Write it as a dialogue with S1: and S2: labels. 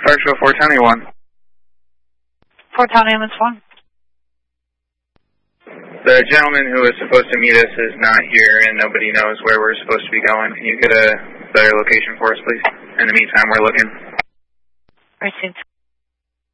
S1: Clarksville, Fort County 1.
S2: Fort County Ambulance 1.
S1: The gentleman who was supposed to meet us is not here, and nobody knows where we're supposed to be going. Can you get a better location for us, please? In the meantime, we're looking.
S2: Received.